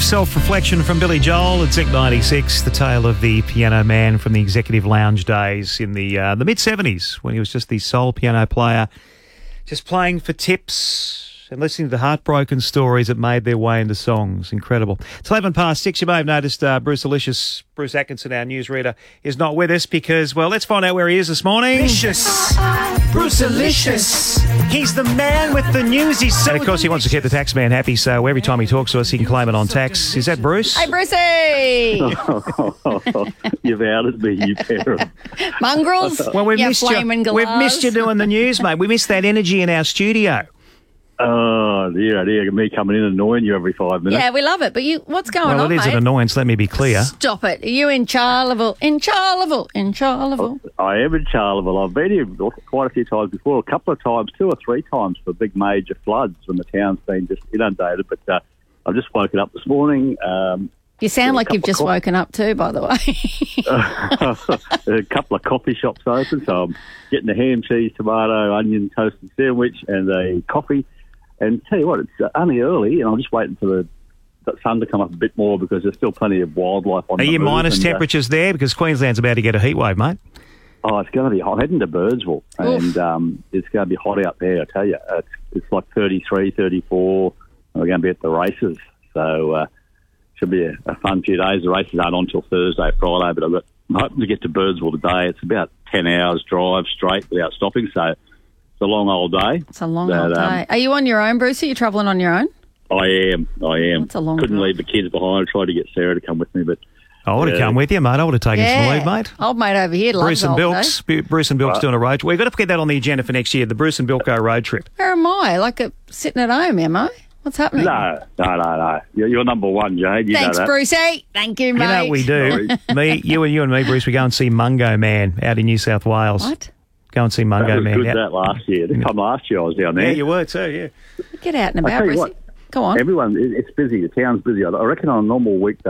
of self-reflection from Billy Joel at Zinc 96, the tale of the piano man from the Executive Lounge days in the mid-70s when he was just the sole piano player, just playing for tips and listening to the heartbroken stories that made their way into songs. Incredible. It's 11 past 6. You may have noticed Bruce Atkinson, our newsreader, is not with us because, well, let's find out where he is this morning. Bruce Alicious. He's the man with the news. He's so... And, of course, he wants to keep the tax man happy, so every time he talks to us, he can claim it on tax. Is that Bruce? Hey, Brucey! You've outed me, you pair of... Mongrels? Well, we've missed you doing the news, mate. We missed that energy in our studio. Oh, dear, me coming in and annoying you every 5 minutes. Yeah, we love it, but what's going on, Well, it is mate? an annoyance, let me be clear. Stop it. Are you in Charleville? In Charleville? I am in Charleville. I've been here quite a few times before, a couple of times, 2 or 3 times for big major floods when the town's been just inundated. But I've just woken up this morning. You sound like you've just woken up too, by the way. A couple of coffee shops open, so I'm getting a ham, cheese, tomato, onion toasted sandwich and a coffee. And tell you what, it's only early, and I'm just waiting for the sun to come up a bit more because there's still plenty of wildlife on the move. Are you minus temperatures there? Because Queensland's about to get a heat wave, mate. Oh, it's going to be hot. I'm heading to Birdsville, and it's going to be hot out there, I tell you. It's like 33, 34. We're going to be at the races, so should be a fun few days. The races aren't on until Thursday, Friday, but I'm hoping to get to Birdsville today. It's about 10 hours drive straight without stopping, so... It's a long old day. It's a long old day. Are you on your own, Bruce? Are you travelling on your own? I am. It's a long Couldn't drive. leave the kids behind. I tried to get Sarah to come with me, but... I would have come with you, mate. I would have taken some leave, mate. Old mate over here loves Bruce and holidays. Bilk's doing a road trip. We've got to get that on the agenda for next year, the Bruce and Bilko road trip. Where am I? Sitting at home, am I? What's happening? No. You're number one, Jade. You Thanks, know that. Brucey. Thank you, mate. You know what we do? You and me, Bruce, we go and see Mungo Man out in New South Wales. What? Go and see Mungo That was Man. good that last year. This time last year I was down there. Yeah, you were too, yeah. Get out and about, tell you Brucey. what, Go on. Everyone, it's busy. The town's busy. I reckon on a normal weekday